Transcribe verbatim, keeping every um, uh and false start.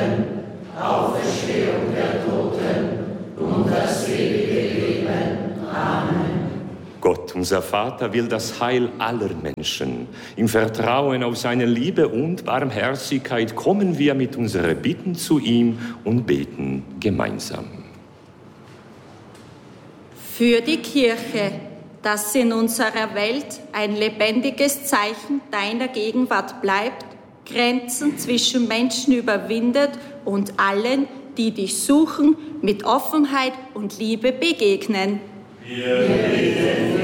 Auferstehung der Toten und das ewige Leben. Amen. Gott, unser Vater, will das Heil aller Menschen. Im Vertrauen auf seine Liebe und Barmherzigkeit kommen wir mit unseren Bitten zu ihm und beten gemeinsam. Für die Kirche, dass in unserer Welt ein lebendiges Zeichen deiner Gegenwart bleibt, Grenzen zwischen Menschen überwindet und allen, die dich suchen, mit Offenheit und Liebe begegnen. Wir beten